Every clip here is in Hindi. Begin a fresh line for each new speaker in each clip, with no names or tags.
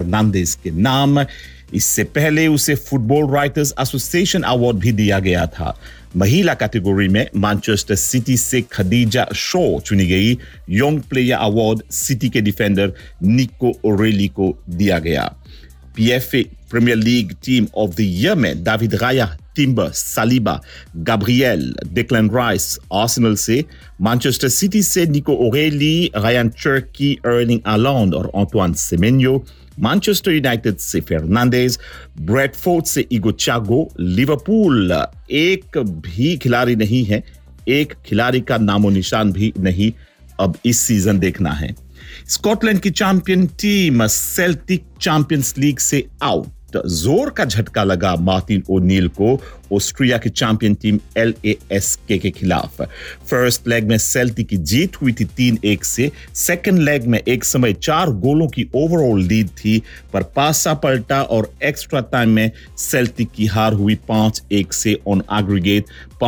फर्नांडिस के नाम। इससे पहले उसे फुटबॉल राइटर्स एसोसिएशन अवार्ड भी दिया गया था। महिला कैटेगरी में मैनचेस्टर सिटी से खदीजा शॉ चुनी गई। यंग प्लेयर अवार्ड सिटी के डिफेंडर निको ओरेली को दिया गया। PFA premiere league team of the year में डेविड राया, timber, Saliba, Gabriel, डिक्लन rice Arsenal से, मैनचेस्टर सिटी से निको ओरेली, रायन चर्की, अर्लिंग हालैंड और एंटोine सेमेन्यो, मैनचेस्टर यूनाइटेड से फर्नांडिस, ब्रेडफोर्ड से इगो चागो, लिवरपूल एक भी खिलाड़ी नहीं है, एक खिलाड़ी का नामो निशान भी नहीं अब इस सीजन देखना है। स्कॉटलैंड की champion team Celtic champions league से आउट। जोर का झटका लगा मार्टिन ओनील को ऑस्ट्रिया की चैंपियन टीम LASK के खिलाफ। फर्स्ट लेग में सेल्टिक की जीत हुई थी 3-1 से। सेकंड लेग में एक समय 4 गोलों की ओवरऑल लीड थी, पर पासा पलटा और एक्स्ट्रा टाइम में सेल्टिक की हार हुई 5-1 से। ऑन एग्रीगेट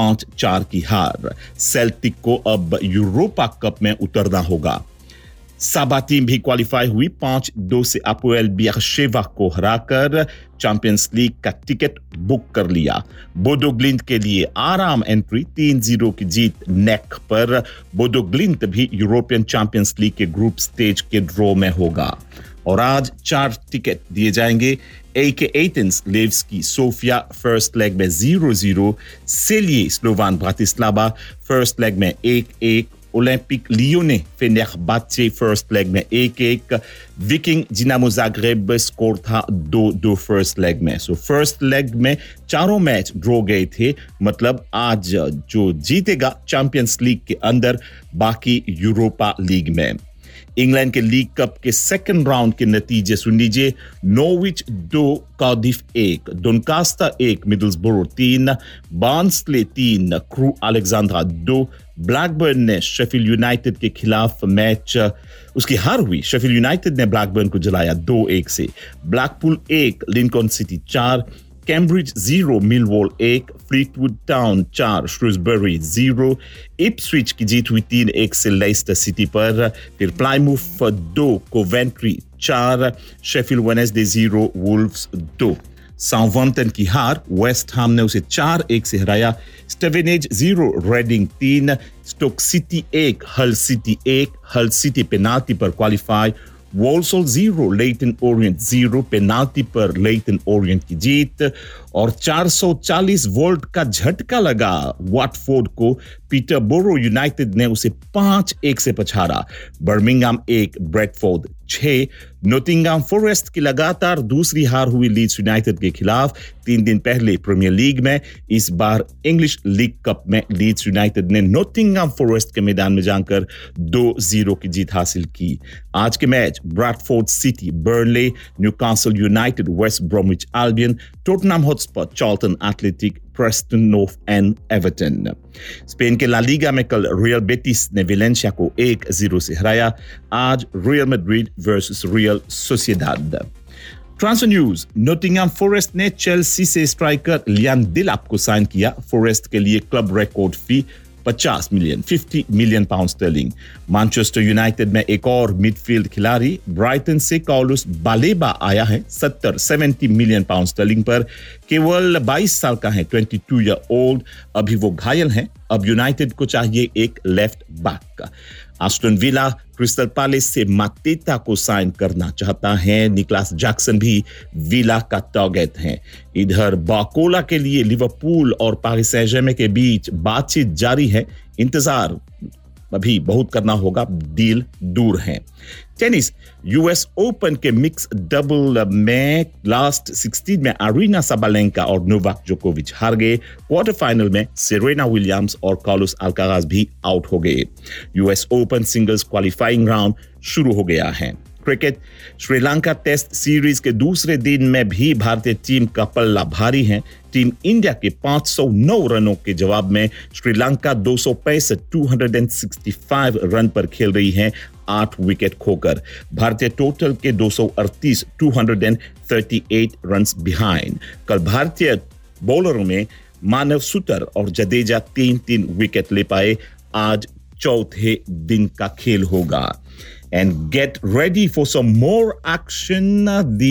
5-4 की हार। सेल्टिक को अब यूरोपा कप में उतरना होगा। साबा टीम भी क्वालिफाई हुई 5-2 से अपोएल बियरशेवा को हराकर चैंपियंस लीग का टिकट बुक कर लिया। बोडो ग्लिंट के लिए आराम एंट्री, 3-0 की जीत नेक पर। बोडो ग्लिंट भी यूरोपियन चैंपियंस लीग के ग्रुप स्टेज के ड्रॉ में होगा। और आज 4 टिकट दिए जाएंगे। AK Athens लेव्स्की Sophia first leg में 0-0, सेलिए स्लोवान ब्रातिस्लावा फर्स्ट लेग में 1-1, ओलंपिक लियोने फेनेrbahce फर्स्ट लेग में 1-1, विकिंग जिनामो जाग्रेब स्कोर था 2-2 फर्स्ट लेग में। सो फर्स्ट लेग में चारों मैच ड्रॉ गए थे, मतलब आज जो जीतेगा चैंपियंस लीग के अंदर, बाकी यूरोपा लीग में। इंग्लैंड के लीग कप के सेकंड राउंड के नतीजे सुन लीजिए। Norwich 2, Cardiff 1, डोनकास्टर 1, मिडलसब्रो 3, बार्नस्ले 3, crew Alexandra 2। Blackburn ने शेफील्ड यूनाइटेड के खिलाफ मैच उसकी हार हुई। शेफील्ड यूनाइटेड ने ब्लैकबर्न को जलाया 2-1 से। Blackpool 1, Lincoln city 4, Cambridge 0, Millwall 1, Fleetwood town 4, श्रूसबरी 0। Ipswich की जीत हुई 3-1 से लेस्टर सिटी पर। फिर प्लायमूथ 2, Coventry 4, Sheffield Wednesday 0, Wolves 2। Southampton की हार, वेस्ट हैम ने उसे 4-1 से हराया। स्टेवेनेज 0, रेडिंग 3, स्टोक सिटी 1, हल सिटी 1, हल सिटी पेनाल्टी पर qualify. Walsall 0, Leyton Orient 0, penalty पर लेटन ओरिएंट की जीत। और 440 वोल्ट का झटका लगा वाटफोर्ड को, पीटरबोरो यूनाइटेड ने उसे 5-1 से पछाड़ा। Birmingham 1, Bradford 6। नोटिंघम फॉरेस्ट की लगातार दूसरी हार हुई लीड्स यूनाइटेड के खिलाफ 3 दिन पहले प्रीमियर लीग में। इस बार इंग्लिश लीग कप में लीड्स यूनाइटेड ने नोटिंघम फॉरेस्ट के मैदान में जाकर 2-0 की जीत हासिल की। आज के match Bradford city, Burnley, Newcastle United, waste ब्रोमिच Albion, Tottenham Hotspur, Charlton athletic, Preston north and Everton. Spain के ला लीगा में कल रियल बेटिस ने वेलेंसिया को 1-0 से हराया। आज real Madrid versus real Sociedad. Transfer news, नोटिंघम forest ने चेल्सी से स्ट्राइकर लियान डिलाप को साइन किया। फॉरेस्ट के लिए क्लब रिकॉर्ड फी 50 million pound sterling. Manchester United में एक और मिडफील्ड खिलाड़ी ब्राइटन से कार्लोस बालेबा आया है 70 मिलियन पाउंड स्टर्लिंग पर। केवल 22 साल का है, 22 ईयर ओल्ड। अभी वो घायल हैं। अब यूनाइटेड को चाहिए एक left back. Aston villa crystal palace से मातेता को साइन करना चाहता है। निकलास जैक्सन भी विला का टारगेट है। इधर बाकोला के लिए लिवरपूल और पेरिस सेंट जर्मेन के बीच बातचीत जारी है। इंतजार अभी बहुत करना होगा, डील दूर है। टेनिस, यूएस ओपन के मिक्स डबल में लास्ट 16 में अरीना साबालेंका और नोवाक जोकोविच हार गए। क्वार्टर फाइनल में सेरेना विलियम्स और कार्लोस अल्काराज भी आउट हो गए। US open singles qualifying round शुरू हो गया है। क्रिकेट, श्रीलंका टेस्ट सीरीज के दूसरे दिन में भी भारतीय टीम का पल्ला भारी है। टीम इंडिया के 509 रनों के जवाब में श्रीलंका 265 रन पर खेल रही है, 8 विकेट खोकर। भारतीय टोटल के 238 रन बिहाइंड। कल भारतीय बॉलरों में मानव सुतर और जडेजा 3-3 विकेट ले पाए। आज चौथे दिन का खेल होगा। And get ready for some more action. The